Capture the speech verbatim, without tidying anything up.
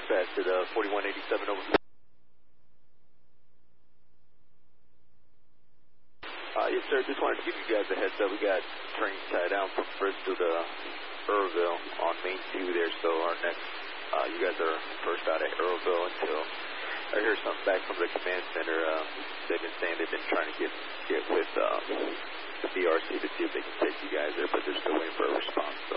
dispatch to the forty-one eighty-seven over. Uh, yes, sir. Just wanted to give you guys a heads up. We got trains tied down from Bristol to Earlville on Main two there. So our next, uh, you guys are first out at Earlville until I hear something back from the command center. Uh, they've been saying they've been trying to get get with um, the B R C to see if they can take you guys there, but they're still waiting for a response.